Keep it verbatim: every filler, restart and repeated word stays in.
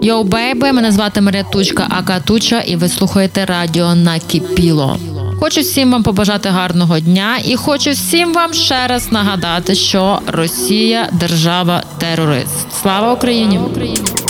Йоу, бейби, мене звати Марія Тучка, ака Туча, і ви слухаєте радіо Накипіло. Хочу всім вам побажати гарного дня і хочу всім вам ще раз нагадати, що Росія – держава-терорист. Слава Україні!